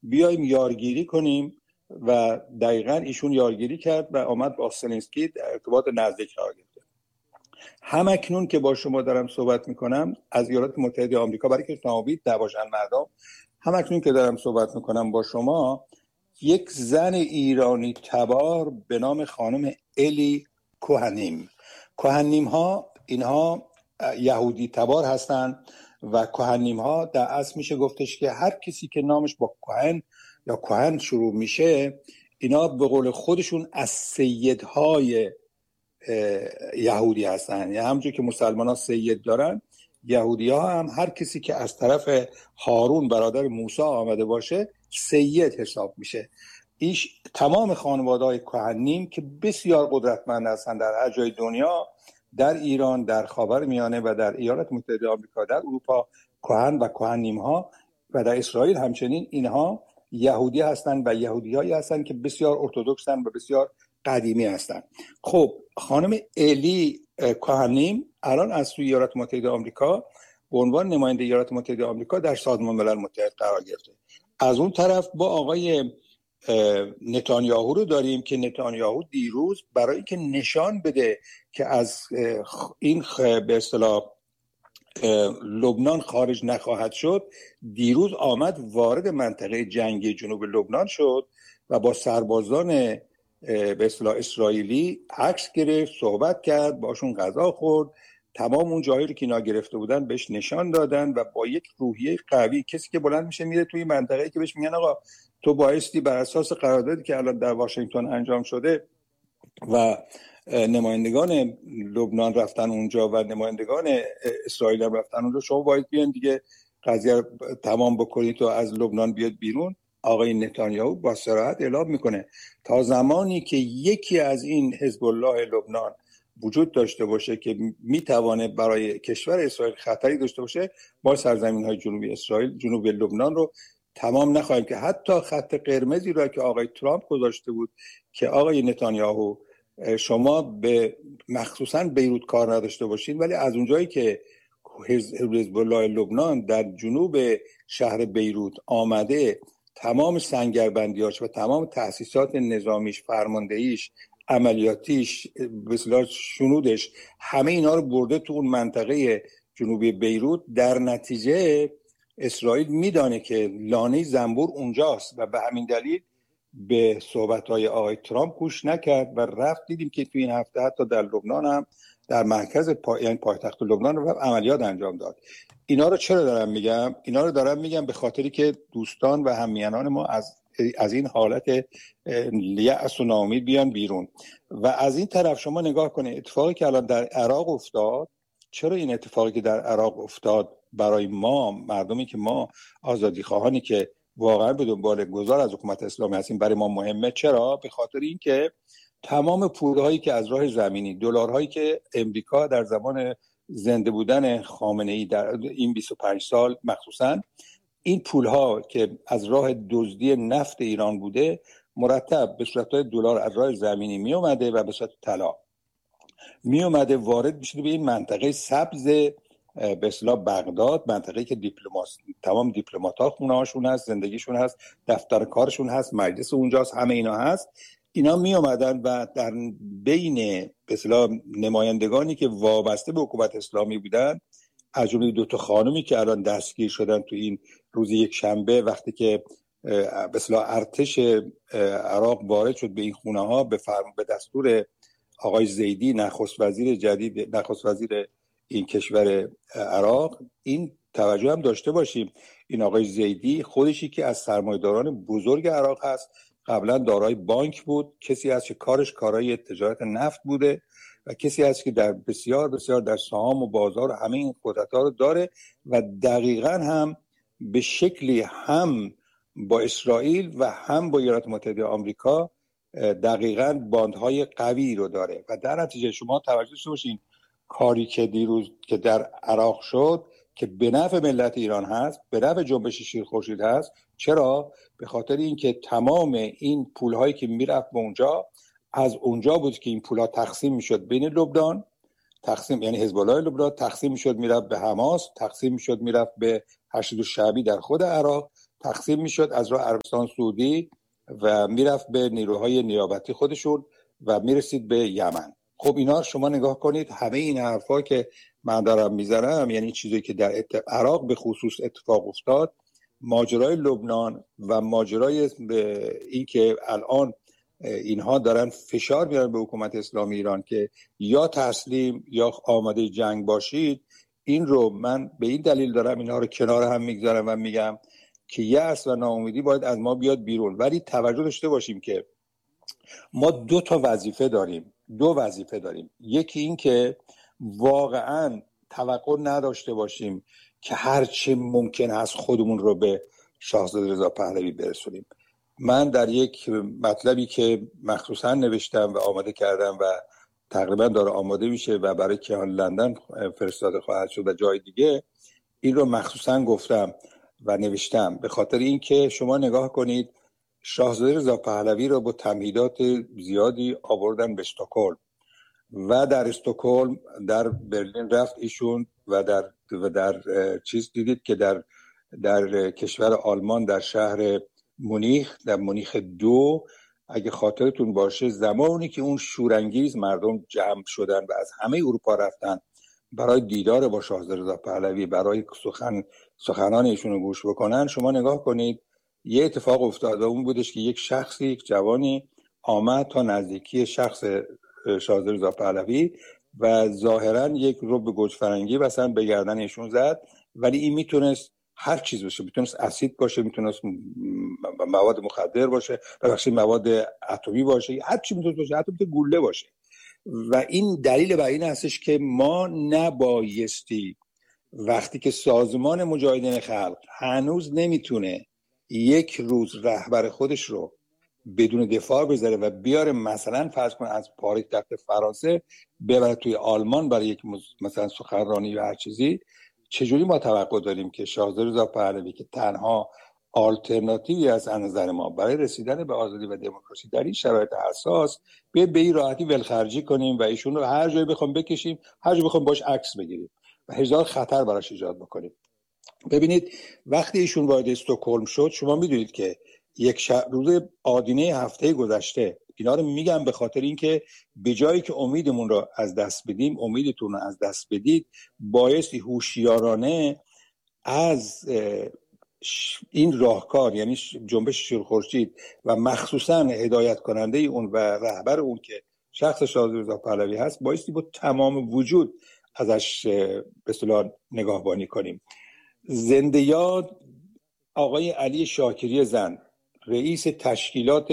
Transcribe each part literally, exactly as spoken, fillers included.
بیایم یارگیری کنیم و دقیقاً ایشون یارگیری کرد و آمد با زلنسکی در ارتباط نزدیک قرار گرفت. همکنون که با شما دارم صحبت میکنم از ایالات متحده آمریکا، برای که تمامی دعواجن مردم، همکنون که دارم صحبت میکنم با شما، یک زن ایرانی تبار به نام خانم الی کوهنیم. کوهنیم ها اینها یهودی تبار هستند و کوهنیم ها در اصل میشه گفتش که هر کسی که نامش با کوهن یا کوهن شروع میشه، اینا به قول خودشون از سیدهای یهودی هستن. یعنی همونجور که مسلمان ها سید دارن، یهودی ها هم هر کسی که از طرف هارون برادر موسی آمده باشه سید حساب میشه. ایش تمام خانواده های کوهنیم که بسیار قدرتمند هستن در هر جای دنیا، در ایران، در خاورمیانه و در ایالات متحده آمریکا، در اروپا، کوهن و کوهنیم ها و در اسرائیل همچنین، اینها یهودی هستن و یهودی هایی هستن که بسیار ارتدوکسن و بسیار قدیمی هستن. خب خانم الی کوهنیم الان از سوی ایالات متحده آمریکا به عنوان نماینده ایالات متحده آمریکا در سازمان ملل متحد قرار گرفته. از اون طرف با آقای نتانیاهو رو داریم که نتانیاهو دیروز برای که نشان بده که از این به اصطلاح لبنان خارج نخواهد شد، دیروز آمد وارد منطقه جنگی جنوب لبنان شد و با سربازان به اصطلاح اسرائیلی عکس گرفت، صحبت کرد، باشون غذا خورد، تمام اون جایی رو که اینا گرفته بودن بهش نشان دادن و با یک روحیه قوی، کسی که بلند میشه میره توی منطقه‌ای که بهش میگن آقا تو بایستی بر اساس قراردادی که الان در واشنگتن انجام شده و نمایندگان لبنان رفتن اونجا و نمایندگان اسرائیل هم رفتن اونجا، شما باید بیان دیگه قضیه رو تمام بکنید و از لبنان بیاد بیرون. آقای نتانیاهو با صراحت اعلام میکنه تا زمانی که یکی از این حزب الله لبنان وجود داشته باشه که میتوانه برای کشور اسرائیل خطری داشته باشه، ما سرزمین های جنوبی اسرائیل، جنوب لبنان رو تمام نخواهیم که حتی خط قرمزی رو که آقای ترامپ گذاشته بود که آقای نتانیاهو شما به مخصوصا بیروت کار نداشته باشین، ولی از اونجایی که حزب الله لبنان در جنوب شهر بیروت آمده تمام سنگربندیاش و تمام تأسیسات نظامیش، فرماندهیش، عملیاتیش، بسیار شنودش، همه اینا رو برده تو اون منطقه جنوبی بیروت، در نتیجه اسرائیل میدانه که لانه زنبور اونجاست و به همین دلیل به صحبت‌های آقای ترامپ گوش نکرد و رفت. دیدیم که تو این هفته حتی در لبنان هم در مرکز پا... یعنی پایتخت لبنان رو عملیات انجام داد. اینا رو چرا دارم میگم؟ اینا رو دارم میگم به خاطری که دوستان و هممیانان ما از از این حالت یأس و ناامید بیان بیرون. و از این طرف شما نگاه کنید اتفاقی که الان در عراق افتاد، چرا این اتفاقی که در عراق افتاد برای ما مردمی که ما آزادی خواهانی که واقعا به دنبال گذار از حکومت اسلامی هستیم برای ما مهمه؟ چرا؟ به خاطر اینکه تمام پولهایی که از راه زمینی، دلارهایی که امریکا در زمان زنده بودن خامنه‌ای در این بیست و پنج سال مخصوصا، این پولها که از راه دزدی نفت ایران بوده مرتب به صورت دلار از راه زمینی می اومده و به صورت طلا می اومده وارد میشه به این منطقه سبز به اصطلاح بغداد، منطقه‌ای که دیپلمات تمام دیپلمات‌ها خونه‌هاشون هست، زندگیشون هست، دفتر کارشون هست، مجلس اونجاست، همه اینا هست. اینا می اومدن و در بین به اصطلاح نمایندگانی که وابسته به حکومت اسلامی بودن، از جمله دو تا خانمی که الان دستگیر شدن تو این روز یک شنبه وقتی که به اصطلاح ارتش عراق وارد شد به این خونه‌ها به فرم به دستور آقای زیدی، نخست وزیر جدید، نخست وزیر این کشور عراق. این توجه هم داشته باشیم این آقای زیدی خودشی که از سرمایه‌داران بزرگ عراق هست، قبلا دارای بانک بود، کسی هست که کارش کارای تجارت نفت بوده و کسی هست که در بسیار بسیار در سهام و بازار و همه این قدرت‌ها رو داره و دقیقاً هم به شکلی هم با اسرائیل و هم با ایالات متحده آمریکا دقیقاً باندهای قوی رو داره و در نتیجه شما توجه داشته باشین کاری که دیروز که در عراق شد که به نفع ملت ایران هست، به نفع جنبش شیر خورشید هست. چرا؟ به خاطر اینکه تمام این پولهایی که میرفت به اونجا، از اونجا بود که این پولها تقسیم میشد بین لبنان، تقسیم یعنی حزب الله لبنان، تقسیم میشد میرفت به حماس، تقسیم میشد میرفت به حشد الشعبی در خود عراق، تقسیم میشد از راه عربستان سعودی و میرفت به نیروهای نیابتی خودشون و میرسید به یمن. خب اینا شما نگاه کنید، همه این حرفا که من دارم میزنم یعنی چیزی که در عراق به خصوص اتفاق افتاد، ماجرای لبنان و ماجرای این که الان اینها دارن فشار میارن به حکومت اسلامی ایران که یا تسلیم یا آماده جنگ باشید، این رو من به این دلیل دارم اینها رو کنار هم میگذارم و میگم که یأس و ناامیدی باید از ما بیاد بیرون. ولی توجه داشته باشیم که ما دو تا وظیفه داریم دو وظیفه داریم یکی این که واقعا توقع نداشته باشیم که هر چه ممکن هست خودمون رو به شاهزاده رضا پهلوی برسونیم. من در یک مطلبی که مخصوصا نوشتم و آماده کردم و تقریبا داره آماده میشه و برای کیهان لندن فرستاده خواهد شد و جای دیگه، این رو مخصوصا گفتم و نوشتم به خاطر اینکه شما نگاه کنید شاهزاده رضا پهلوی رو با تمهیدات زیادی آوردن به استکهلم و در استکهلم در برلین رفت ایشون و در و در چیز دیدید که در در کشور آلمان در شهر مونیخ، در مونیخ دو، اگه خاطرتون باشه زمانی که اون شورانگیز مردم جمع شدن و از همه اروپا رفتن برای دیدار با شاهزاده رضا پهلوی، برای سخن سخنان ایشون رو گوش بکنن، شما نگاه کنید یه اتفاق افتاد و اون بودش که یک شخصی یک جوانی آمد تا نزدیکی شخص شاهزاده رضا پهلوی و ظاهرا یک رب گوجه فرنگی مثلا به گردن ایشون زد، ولی این میتونست هر چیز باشه، میتونست اسید باشه، میتونست مواد مخدر باشه، ببخشید مواد اتمی باشه، هر چی میتونست باشه، حتی میتونه گوله باشه. و این دلیل بر این هستش که ما نبایستی وقتی که سازمان مجاهدین خلق هنوز نمیتونه یک روز رهبر خودش رو بدون دفاع بذاره و بیاره مثلا فرض کن از پاریس تخت فرانسه ببره توی آلمان برای یک مثلا سخنرانی یا هر چیزی، چجوری ما توقع داریم که شاهزاده رضا پهلوی که تنها آلترناتیوی از نظر ما برای رسیدن به آزادی و دموکراسی در این شرایط حساس به به این راحتی ولخرجی کنیم و ایشون رو هر جایی بخوام بکشیم، هر جایی بخوام باش عکس بگیریم و هزار خطر براش ایجاد بکنیم. ببینید وقتی ایشون وارد استکهلم شد، شما میدونید که یک روز آدینه هفته گذشته، اینا رو میگم به خاطر اینکه به جایی که امیدمون رو از دست بدیم، امیدتون رو از دست بدید، بایستی هوشیارانه از این راهکار یعنی جنبش شورخورشید و مخصوصا هدایت کننده اون و رهبر اون که شخص شاهزاده رضا پهلوی هست، بایستی با تمام وجود ازش به اصطلاح نگاهبانی کنیم. زنده یاد آقای علی شاکری زند، رئیس تشکیلات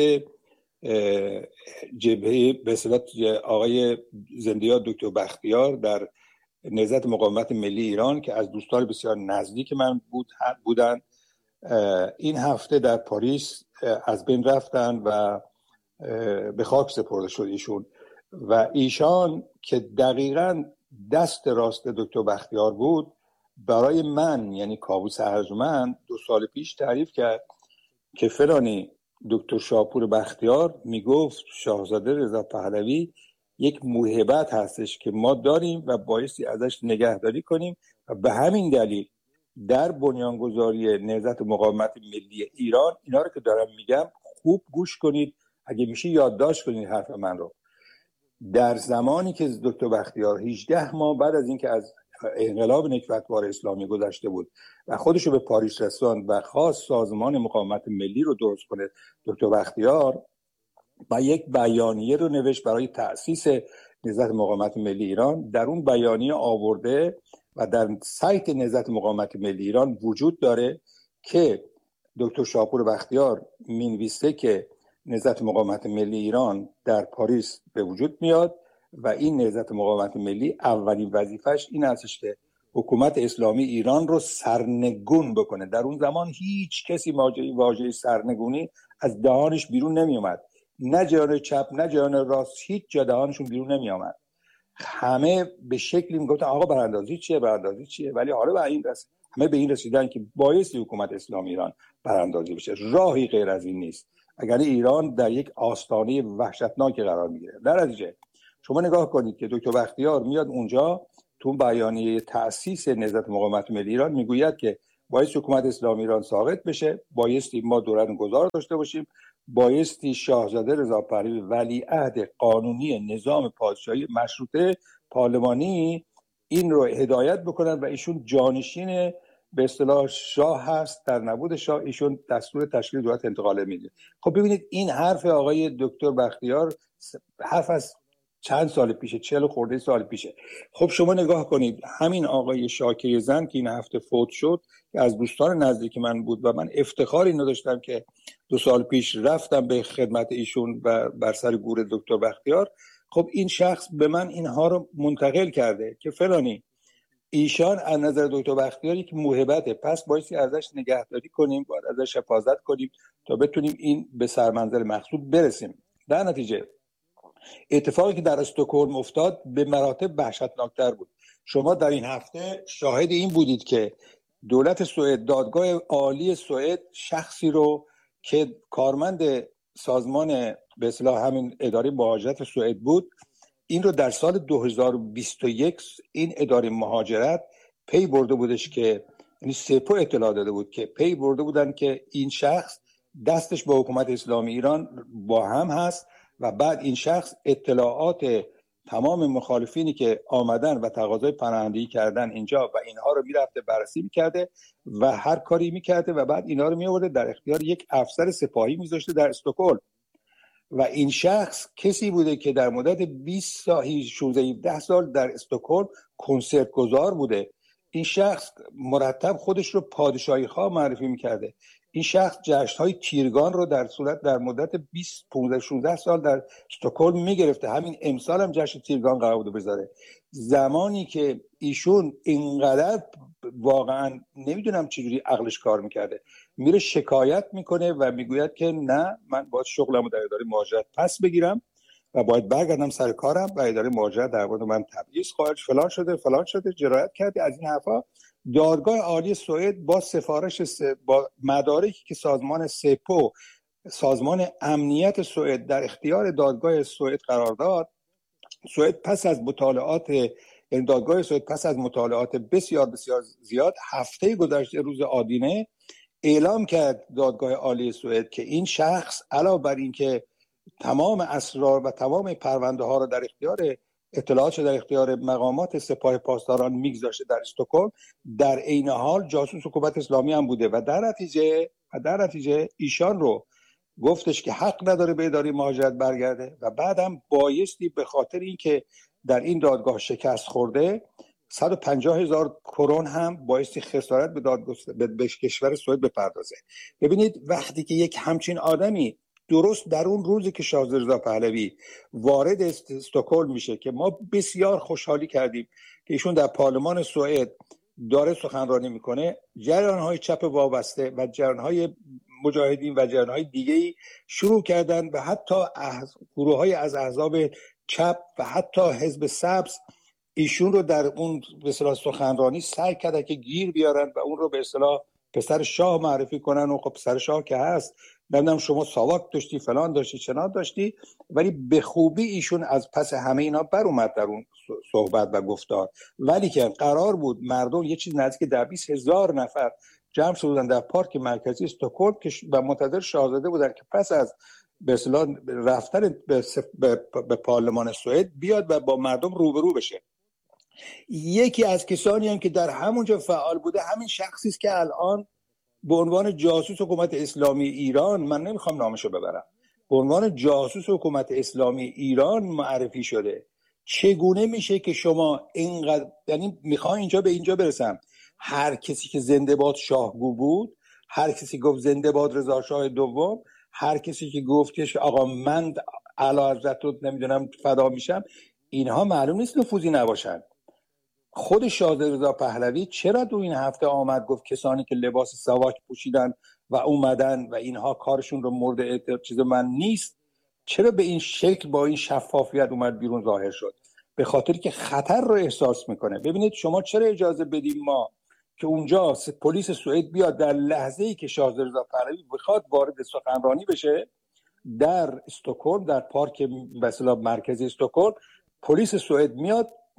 جبهه به اصطلاح آقای زنده یاد دکتر بختیار در نهضت مقاومت ملی ایران که از دوستان بسیار نزدیک من بود بودن، این هفته در پاریس از بین رفتن و به خاک سپرده شد ایشون. و ایشان که دقیقاً دست راست دکتر بختیار بود، برای من یعنی کاووس ارجمند دو سال پیش تعریف کرد که فلانی دکتر شاپور بختیار میگفت شاهزاده رضا پهلوی یک موهبت هستش که ما داریم و بایستی ازش نگهداری کنیم و به همین دلیل در بنیانگذاری نهضت مقاومت ملی ایران، اینا رو که دارم میگم خوب گوش کنید، اگه میشه یادداشت کنید حرف من رو. در زمانی که دکتر بختیار هجده ماه بعد از اینکه از انقلاب نکبتبار اسلامی گذشته بود و خودش رو به پاریس رساند و خواست سازمان مقاومت ملی رو درست کنه، دکتر بختیار با یک بیانیه رو نوشت برای تأسیس نهضت مقاومت ملی ایران. در اون بیانیه آورده و در سایت نهضت مقاومت ملی ایران وجود داره که دکتر شاپور بختیار مینویسه که نهضت مقاومت ملی ایران در پاریس به وجود میاد و این نهضت مقاومت ملی اولین وظیفش این هستش که حکومت اسلامی ایران رو سرنگون بکنه. در اون زمان هیچ کسی واژه واژه سرنگونی از دهانش بیرون نمی اومد، نه جانب چپ نه جانب راست، هیچ جا دهانشون بیرون نمی اومد. همه به شکلی میگفتن آقا براندازی چیه براندازی چیه، ولی حالا به این رسید همه به این رسیدن که بایستی حکومت اسلامی ایران براندازی بشه. راهی غیر از این نیست، اگر ایران در یک آستانه وحشتناکی قرار میگیره. در نتیجه شما نگاه کنید که دکتر بختیار میاد اونجا تو بیانیه تأسیس نهضت مقاومت ملی ایران میگوید که بایستی حکومت اسلامی ایران ساقط بشه، بایستی ما دولت گذار داشته باشیم، بایستی شاهزاده رضا پهلوی ولیعهد قانونی نظام پادشاهی مشروطه پارلمانی این رو هدایت بکنن و ایشون جانشین به اصطلاح شاه هست، در نبود شاه ایشون دستور تشکیل دولت انتقاله میده. خب ببینید این حرف آقای دکتر بختیار حرف از چند سال پیشه، چهل خورده سال پیشه. خب شما نگاه کنید همین آقای شاکر زن که این هفته فوت شد که از دوستان نزدیک من بود و من افتخار اینو داشتم که دو سال پیش رفتم به خدمت ایشون و بر سر گور دکتر بختیار. خب این شخص به من اینها رو منتقل کرده که فلانی ایشان از نظر دکتر بختیار یک موهبته، پس بایستی ازش نگهداری کنیم، باید ازش حفاظت کنیم تا بتونیم این به سرمنزل مقصود برسیم. در نتیجه اتفاقی که در استکهلم افتاد به مراتب وحشتناکتر بود. شما در این هفته شاهد این بودید که دولت سوئد، دادگاه عالی سوئد، شخصی رو که کارمند سازمان به اصطلاح همین اداره مهاجرت سوئد بود، این رو در سال دو هزار و بیست و یک این اداره مهاجرت پی برده بودش که یعنی سپو اطلاع داده بود که پی برده بودن که این شخص دستش با حکومت اسلامی ایران با هم هست و بعد این شخص اطلاعات تمام مخالفینی که آمدن و تقاضای پناهندگی کردن اینجا و اینها رو میرفته بررسی میکرده و هر کاری میکرده و بعد اینها رو میآورده در اختیار یک افسر سپاهی میذاشته در استکهلم. و این شخص کسی بوده که در مدت بیست سال شانزده هفده سال در استکهلم کنسرت گذار بوده. این شخص مرتب خودش رو پادشاهی خواه معرفی میکرده. این شخص جشن‌های تیرگان رو در صورت در مدت بیست پانزده شانزده سال در استکهلم میگرفته. همین امسال هم جشن تیرگان قرار بوده بذاره. زمانی که ایشون اینقدر واقعا نمیدونم چجوری عقلش کار میکرده، میره شکایت میکنه و میگوید که نه من باید شغلمو در اداره مهاجرت پس بگیرم و باید برگردم سر کارم و اداره مهاجرت در مورد من تبعیض خارج فلان شده فلان شده جرائت کرده از این حرفا. دادگاه عالی سوئد با سفارش س... با مدارکی که سازمان سپو، سازمان امنیت سوئد، در اختیار دادگاه سوئد قرار داد، سوئد پس از مطالعات یعنی دادگاه سوئد پس از مطالعات بسیار بسیار زیاد هفته گذشته روز آدینه اعلام کرد دادگاه عالی سوئد که این شخص علاوه بر این که تمام اسرار و تمام پرونده ها را در اختیار اطلاعات در اختیار مقامات سپاه پاسداران میگذاشته در استکهلم، در عین حال جاسوس حکومت اسلامی هم بوده و در نتیجه و در نتیجه ایشان رو گفتش که حق نداره به اداره مهاجرت برگرده و بعدم بایستی به خاطر اینکه در این دادگاه شکست خورده صد و پنجاه هزار کرون هم بایستی خسارت به دادگاه به کشور سوئد بپردازه. ببینید وقتی که یک همچین آدمی درست در اون روزی که شاهزاده رضا پهلوی وارد استکهلم میشه که ما بسیار خوشحالی کردیم که ایشون در پارلمان سوئد داره سخنرانی میکنه، جریان‌های چپ وابسته و جریان‌های مجاهدین و جریان‌های دیگه‌ای شروع کردن و حتی گروه‌های از احزاب چپ و حتی حزب سبز ایشون رو در اون به اصطلاح سخنرانی سعی کردن که گیر بیارن و اون رو به اصطلاح پسر شاه معرفی کنن و خب پسر شاه که هست نمیدونم شما ساواک داشتی فلان داشتی چنان داشتی، ولی به خوبی ایشون از پس همه اینا بر اومد در اون صحبت و گفتار. ولی که قرار بود مردم یه چیز نزدیک در بیست هزار نفر جمع شده بودن در پارک مرکزی استکهلم و منتظر شاهزاده بودن که پس از به اصطلاح رفتن به, به, به پارلمان سوئد بیاد و با مردم روبرو بشه. یکی از کسانی هم که در همونجا فعال بوده همین شخصی است که الان به عنوان جاسوس حکومت اسلامی ایران، من نمیخوام نامشو ببرم، به عنوان جاسوس حکومت اسلامی ایران معرفی شده. چگونه میشه که شما اینقدر، یعنی میخوام اینجا به اینجا برسم، هر کسی که زنده باد شاهگو بود، هر کسی گفت زنده باد رضا شاه دوم، هر کسی که گفت که آقا من اعلی حضرت رو نمیدونم فدا میشم، اینها معلوم نیست نفوذی نباشن. خود شاهزاده رضا پهلوی چرا دو این هفته آمد گفت کسانی که لباس ساواک پوشیدن و اومدن و اینها کارشون رو مورد اعتراض چیز من نیست، چرا به این شکل با این شفافیت اومد بیرون ظاهر شد؟ به خاطر که خطر رو احساس میکنه. ببینید شما چرا اجازه بدیم ما که اونجا پلیس سوئد بیاد در لحظه‌ای که شاهزاده رضا پهلوی بخواد وارد سخنرانی بشه در استکهلم در پارک مثلا مرکزی استکهلم، پلیس سوئد میاد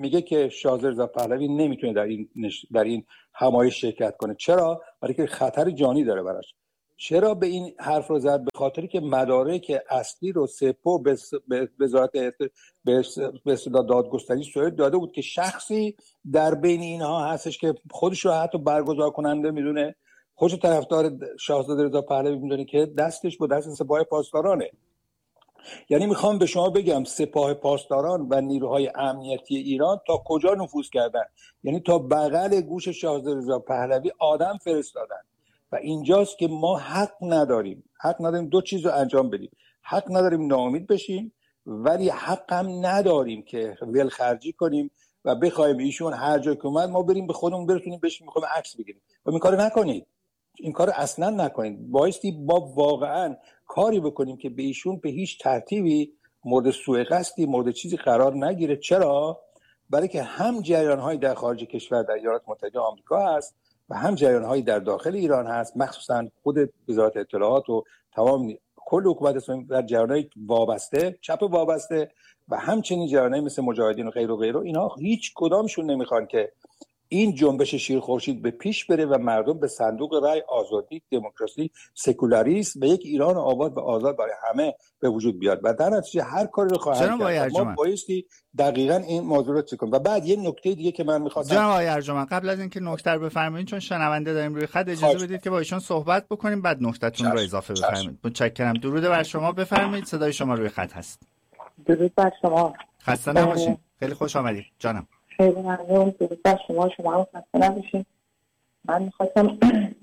میگه که شاهزاده رضا پهلوی نمیتونه در این نش... در این همایش شرکت کنه. چرا؟ برای که خطر جانی داره براش. چرا به این حرف رو زد؟ به خاطری که مدارک اصلی رو سپو به وزارت به اصطلاح دادگستری سوئد داده بود که شخصی در بین اینها هستش که خودش رو حتی برگزار کننده میدونه، خودش طرفدار شاهزاده رضا پهلوی میدونه، که دستش با دست سپاه پاسدارانه. یعنی میخوام به شما بگم سپاه پاسداران و نیروهای امنیتی ایران تا کجا نفوذ کردن، یعنی تا بغل گوش شاهزاده رضا پهلوی آدم فرستادن. و اینجاست که ما حق نداریم حق نداریم دو چیز رو انجام بدیم. حق نداریم ناامید بشیم، ولی حق هم نداریم که ولخرجی کنیم و بخوایم ایشون هر جا که اومد ما بریم به خودمون برسونیم بشیم میخوایم عکس بگیریم. و این کارو نکنید، این کارو اصلا نکنید. بایستی با واقعا کاری بکنیم که به ایشون به هیچ ترتیبی مورد سوء قصدی مورد چیزی قرار نگیره. چرا؟ برای که هم جریان‌های در خارج کشور در ایالات متحده آمریکا هست و هم جریان‌هایی در داخل ایران هست، مخصوصا خود وزارت اطلاعات و تمام کل حکومت اسلامی در جریان‌های وابسته، چپ وابسته و همچنین جریان‌های مثل مجاهدین و غیر و غیره. اینها هیچ کدامشون نمیخوان که این جنبش شیر خورشید به پیش بره و مردم به صندوق رای آزادی، دموکراسی، سکولاریسم و یک ایران آباد و آزاد برای همه به وجود بیاد. و در نتیجه هر کاری رو خواهند کرد. ما بایستی دقیقاً این موضوع رو چک کنیم. و بعد یه نکته دیگه که من می‌خواستم جناب آقای ارجمند، قبل از اینکه نکته رو بفرمایید، چون شنونده داریم روی خط، اجازه خواهد. بدید که با ایشون صحبت بکنیم، بعد نکته‌تون رو اضافه بفرمایید. متشکرم. درود بر شما. بفرمایید، صدای شما روی خط هست. درود بر شما. خسته نباشید. خیلی خوش آمدید جانم. خیلی ممنون. درود بر شما. شما هم خسته نباشید. من می‌خواستم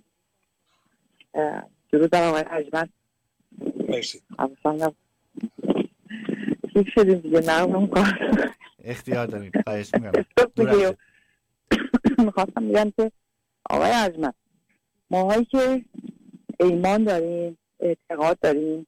درود بر آقای ارجمند. مرسی. حواسم کیک شدیم دیگه، نرمم کار اختیار داریم. خواهش می‌کنم. می‌خواستم بگم که آقای ارجمند، ماهایی که ایمان داریم، اعتقاد داریم،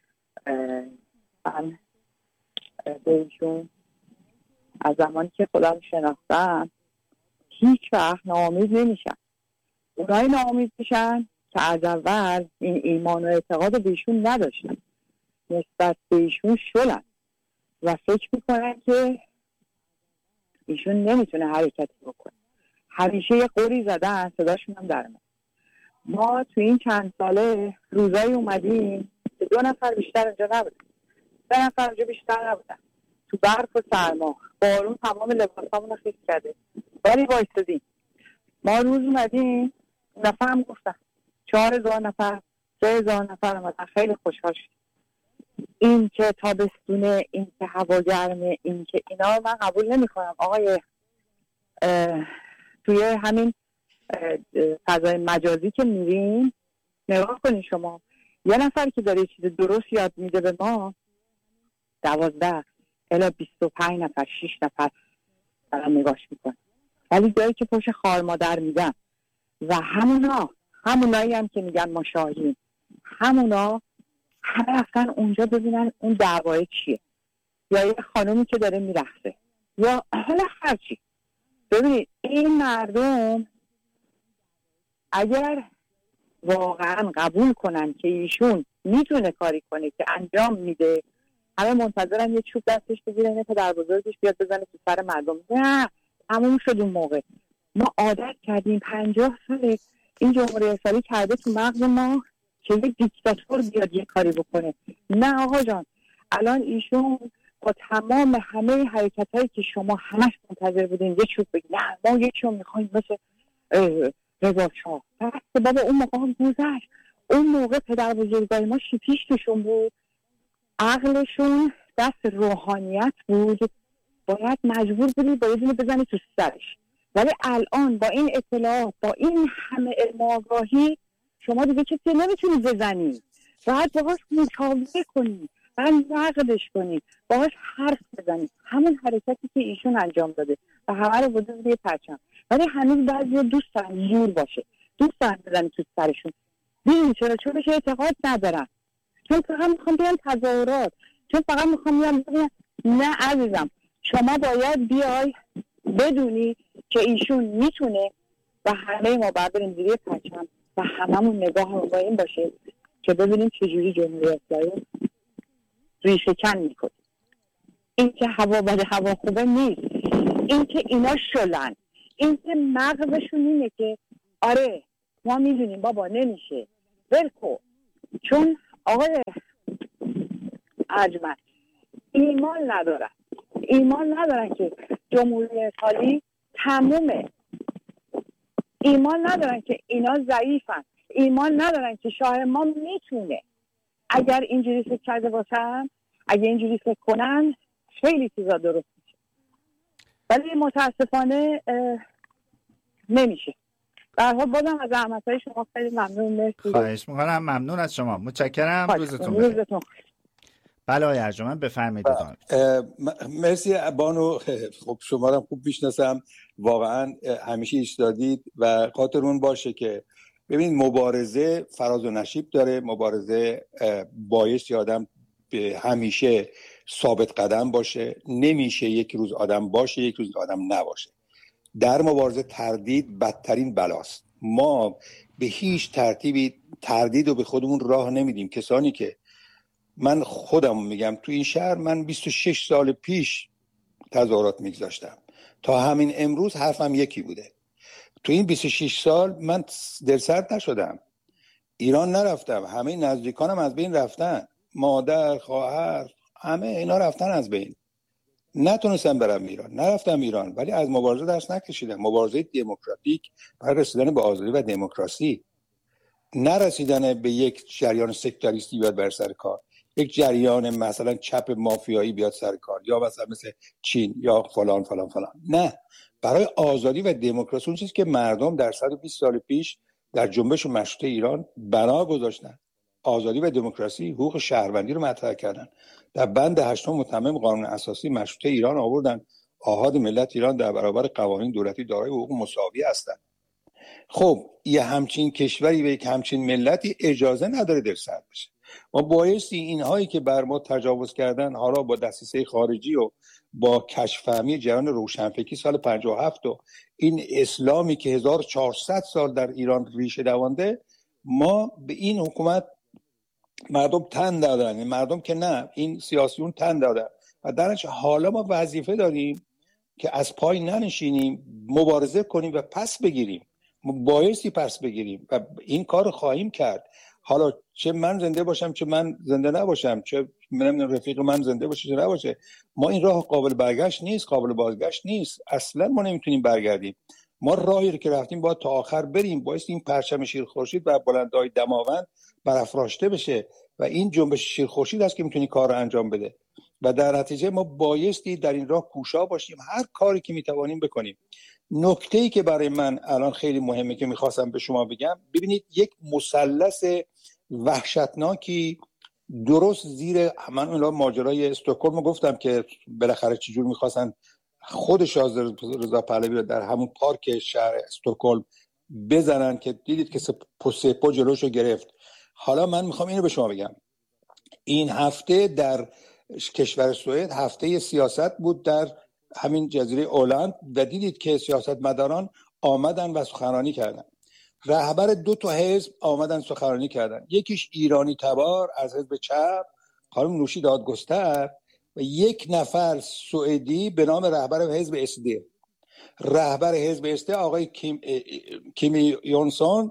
من به ایشون از زمانی که خودم شناختم هیچ وقت ناامید نمیشن. اونایی ناامید میشن که از اول این ایمان و اعتقاد به ایشون نداشتن، نسبت به ایشون شلن و فکر میکنن که ایشون نمیتونه حرکتی بکنه. همیشه یه قوری زدن، صداشون هم در اومد. ما تو این چند ساله روزایی اومدیم که دو نفر بیشتر اونجا نبودن، سه نفر اونجا بیشتر نبودن، تو برف و سرما، بارون تمام لباسامون رو خیس کرده، ولی وایستادیم. ما روز اومدیم نفر هم گفتن چهار هزار نفر، سه هزار نفر اومدن، خیلی خوشحال شد. این که تابستونه، این که هوا گرمه، این که اینا من قبول نمی کنم. آقای توی همین فضای مجازی که میریم نگاه کنین شما، یه نفر که داره چیز درست یاد میده به ما، دوازده الی بیست و پنج نفر، شش نفر دارن نگاش میکنن. ولی جایی که پشت خوار مادر میدن و همونا همونایی هم که میگن ما شاهدیم، همونا همه رفتن اونجا ببینن اون دعوای چیه، یا یه خانومی که داره میرخصه، یا حالا هرچی. ببینید این مردم اگر واقعا قبول کنن که ایشون میتونه کاری کنه که انجام میده، همه منتظرن یه چوب دستش بگیره اینه پدر بزرگش بیاد بزنه تو سر مردم. نه، تموم شد اون موقع. ما عادت کردیم پنجاه ساله این جمهوری اسلامی کرده تو مغز ما که یه دیکتاتور بیاد یه کاری بکنه. نه آقا جان، الان ایشون با تمام همه حرکتایی که شما همش منتظر بودین یه چوب بگید، نه ما یکیو میخوایم مثل رضا شاه. بس بابا اون موقع هم گذشت. اون موقع پدر بزرگای ما شیپیش توشون بود، عقلشون دست روحانیت بود، باید مجبور بودی با یه دونه بزنی تو سرش. ولی الان با این اطلاعات، با این همه علم و آگاهی، شما دیگه کسی نمیتونی بزنی، باید باهاش مشاوره کنی، باید نقدش کنی، باهاش حرف بزنی. همون حرکتی که ایشون انجام داده و همه رو بوده زیر پرچم. ولی هنوز بعضی دوست دارن زور باشه، دوست دارن بزنی تو سرشون. ببین چرا؟ چون بهش اعتقاد ندارن، چون فقط میخوام بیان تظاهرات، چون فقط میخوام بیان بگن نه عزیزم شما باید بیای بدونی که ایشون میتونه و همه ما باید بریم زیر پرچم و هممون نگاه هم با این باشه که ببینیم چجوری جمهوری اسلامی ریشه کن میکنه. این که هوا بده هوا خوبه نیست. این که اینا شلن، این که مغزشون اینه که آره ما میدونیم بابا نمیشه ولکو. چون آقای ارجمند ایمان ندارن، ایمان ندارن که جمهوری اسلامی تمومه، ایمان ندارن که اینا ضعیفن، ایمان ندارن که شاه ما میتونه. اگر اینجوری فکر کرده باشن، اگر اینجوری فکر کنن خیلی چیزا درست میشه، ولی متاسفانه نمیشه. در حال بازم از زحمت‌های شما خیلی ممنون. مرسی. خواهش می‌کنم. ممنون از شما. متشکرم. روزتون بخیر. بله آقای ارجمند بفرمایید. مرسی بانو. خب شما رو خوب میشناسم، واقعا همیشه ایستادید و خاطرون باشه که ببین مبارزه فراز و نشیب داره. مبارزه بایستی آدم به همیشه ثابت قدم باشه، نمیشه یک روز آدم باشه یک روز آدم نباشه. در مبارزه تردید بدترین بلاست. ما به هیچ ترتیبی تردید رو به خودمون راه نمیدیم. کسانی که من خودم میگم تو این شهر من بیست و شش سال پیش تظاهرات میگذاشتم تا همین امروز حرفم یکی بوده. تو این بیست و شش سال من دلسرد نشدم، ایران نرفتم، همه نزدیکانم از بین رفتن، مادر، خواهر، همه اینا رفتن از بین. نتونستم برم ایران، نرفتم ایران، ولی از مبارزه دست نکشیدم. مبارزه دموکراتیک برای رسیدن به آزادی و دموکراسی، نرسیدن به یک جریان سکتاریستی بیاد بر سر کار، یک جریان مثلا چپ مافیایی بیاد سر کار، یا مثلا مثل چین یا فلان فلان فلان. نه، برای آزادی و دموکراسی، اون چیزی که مردم در صد و بیست سال پیش در جنبش مشروطه ایران بنا گذاشتن، آزادی و دموکراسی، حقوق شهروندی رو مطرح کردن. در بند هشتم متمم قانون اساسی مشروطه ایران آوردن آحاد ملت ایران در برابر قوانین دولتی دارای حقوق مساوی هستند. خب یه همچین کشوری و یک همچین ملتی اجازه نداره در سر بشه. ما بایستی اینهایی که بر ما تجاوز کردن، حالا با دسیسه خارجی و با کشفهمی جریان روشنفکری سال پنجاه و هفت و این اسلامی که هزار و چهارصد سال در ایران ریشه دوانده، ما به این حکومت مردم تن دادن، مردم که نه، این سیاسیون تن دادن و درنچه حالا ما وظیفه داریم که از پای ننشینیم، مبارزه کنیم و پس بگیریم. ما بایستی پس بگیریم و این کار خواهیم کرد. حالا چه من زنده باشم چه من زنده نباشم، چه من رفیق من زنده باشه چه نباشه، ما این راه قابل برگشت نیست، قابل بازگشت نیست. اصلا ما نمیتونیم برگردیم. ما راهی رو که رفتیم باید تا آخر بریم. بایستی این پرچم شیر خورشید و بلندای دماوند برافراشته بشه و این جنبش شیر خورشید است که میتونی کار رو انجام بده و در نتیجه ما بایستی در این راه کوشا باشیم، هر کاری که میتوانیم بکنیم. نکته‌ای که برای من الان خیلی مهمه که میخواستم به شما بگم، ببینید یک مثلث وحشتناکی درست زیر من اون ماجرای استکهلم گفتم که بالاخره چجور میخواستن خود شاه رضا پهلوی رو در همون پارک شهر استکهلم بزنن که دیدید که سپو جلوشو گرفت. حالا من میخوام اینو به شما بگم، این هفته در کشور سوئد هفته سیاست بود در همین جزیره اولند و دیدید که سیاستمداران آمدن و سخنرانی کردن. رهبر دو تا حزب آمدن سخنرانی کردن، یکیش ایرانی تبار از حزب چپ خانم نوشی دادگستر و یک نفر سوئدی به نام رهبر حزب اسده. رهبر حزب اسده آقای کیم کیمی یونسون،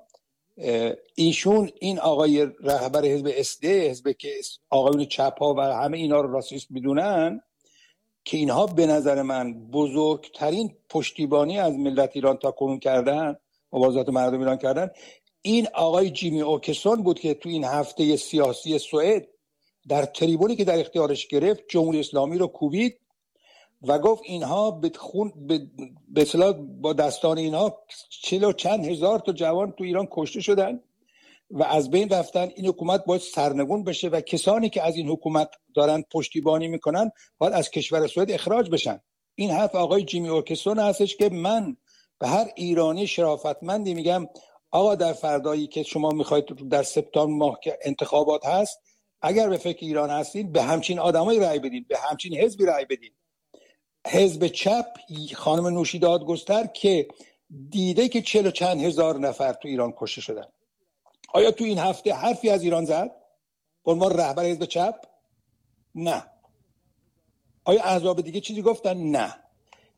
ایشون این آقای رهبر حزب اسده، حزب که آقایون چپ ها و همه اینا رو راسیست میدونن، که اینها به نظر من بزرگترین پشتیبانی از ملت ایران تا کنون کردن، مبارزات مردم ایران کردن، این آقای جیمی اوکسون بود که تو این هفته سیاسی سوئد در تریبونی که در اختیارش گرفت جمهوری اسلامی رو کوبید و گفت اینها به خون به اصطلاح با دستان اینها چهل و چند هزار تا جوان تو ایران کشته شدن و از بین رفتن. این حکومت باید سرنگون بشه و کسانی که از این حکومت دارن پشتیبانی میکنن باید از کشور سوئد اخراج بشن. این حرف آقای جیمی اوکسون هستش که من به هر ایرانی شرافتمندی میگم آقا در فردایی که شما میخواید در سپتامبر ماه که انتخابات هست، اگر به فکر ایران هستید به همچین آدمایی رأی بدین، به همچین حزبی رأی بدین. حزب چپ خانم نوشی دادگستر که دیده که چهل و چند هزار نفر تو ایران کشته شدن، آیا تو این هفته حرفی از ایران زد؟ گفت ما رهبر حزب چپ؟ نه. آیا احزاب دیگه چیزی گفتن؟ نه.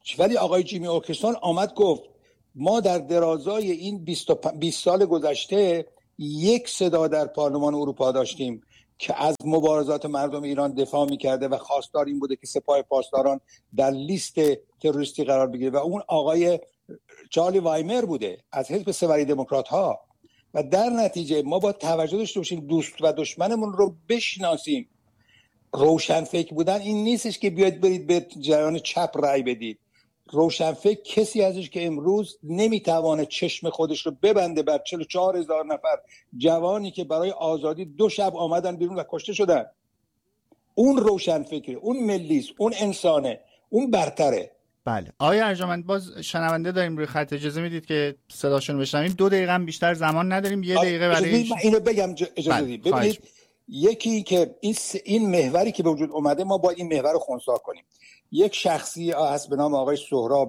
ولی آقای جیمی اوکرسون آمد گفت ما در درازای این بیست سال گذشته یک صدا در پارلمان اروپا داشتیم که از مبارزات مردم ایران دفاع میکرده و خواستار این بوده که سپاه پاسداران در لیست تروریستی قرار بگیره و اون آقای چارلی وایمر بوده از حزب سوری دموکرات ها. و در نتیجه ما با توجه داشته باشیم دوست و دشمنمون رو بشناسیم. روشنفکر بودن این نیستش که بیاید برید به جریان چپ رای بدید. روشنفکر کسی ازش که امروز نمیتوانه چشم خودش رو ببنده بر چهل و چهار هزار نفر جوانی که برای آزادی دو شب آمدن بیرون و کشته شدن. اون روشنفکره، اون ملیست، اون انسانه، اون برتره. بله آقای ارجمند، باز شنونده داریم روی خط، اجازه میدید که صداشون بشنویم؟ دو دقیقه هم بیشتر زمان نداریم، یه دقیقه برای من اینو بگم اجازه بدید. ببینید یکی که این س... این محوری که به وجود اومده ما باید این محور رو خنثی کنیم. یک شخصی هست به نام آقای سهراب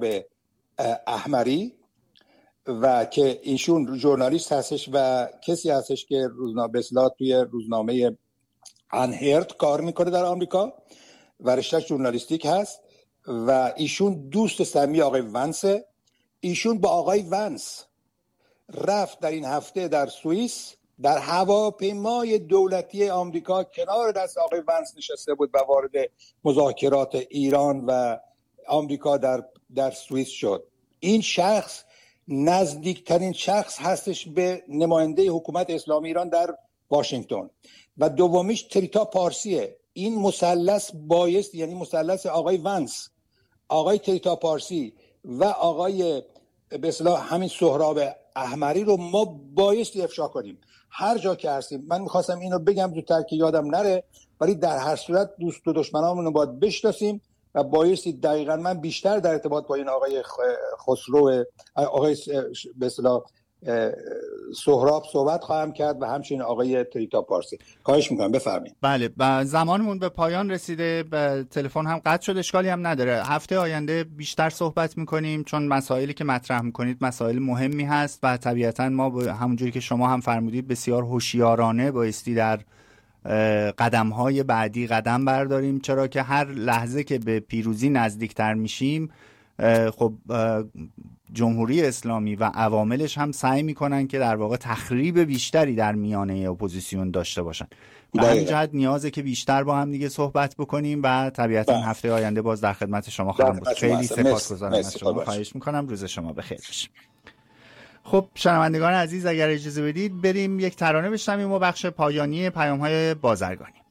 احمری و که ایشون ژورنالیست هستش و کسی هستش که روزنامه به اصطلاح توی روزنامه انهرت کار میکنه در آمریکا و رشته‌اش ژورنالیستیک هست و ایشون دوست صمیمی آقای ونس. ایشون با آقای ونس رفت در این هفته در سوئیس در هواپیمای دولتی آمریکا کنار دست آقای ونس نشسته بود و وارد مذاکرات ایران و آمریکا در در سوئیس شد. این شخص نزدیکترین شخص هستش به نماینده حکومت اسلامی ایران در واشنگتن و دومیش تریتا پارسیه. این مثلث بایست، یعنی مثلث آقای ونس، آقای تریتا پارسی و آقای به اصطلاح همین سهراب احمری رو ما بایستی افشا کنیم هر جا که هستیم. من میخواستم اینو بگم زودتر که یادم نره، ولی در هر صورت دوست و دشمنامون رو باید بشناسیم و بایستی دقیقاً من بیشتر در ارتباط با این آقای خسرو آقای به اصطلاح سهراب صحبت خواهم کرد و همچنین آقای تریتا پارسی. خواهش میکنم بفرمایید. بله زمانمون به پایان رسیده، تلفن هم قطع شد، اشکالی هم نداره. هفته آینده بیشتر صحبت میکنیم چون مسائلی که مطرح میکنید مسائل مهمی هست و طبیعتاً ما همونجوری که شما هم فرمودید بسیار هوشیارانه بایستی در قدم‌های بعدی قدم برداریم، چرا که هر لحظه که به پیروزی نزدیکتر میشیم خب جمهوری اسلامی و عواملش هم سعی میکنن که در واقع تخریب بیشتری در میانه اپوزیسیون داشته باشن. به همین جهت نیازه که بیشتر با هم دیگه صحبت بکنیم و طبیعتا با. هفته آینده باز در خدمت شما خواهم بود. خیلی سپاسگزارم از شما. خواهش میکنم. روز شما بخیر باشه. خب شنوندگان عزیز، اگر اجازه بدید بریم یک ترانه بشنویم و بخش پایانی پیام‌های بازرگانی.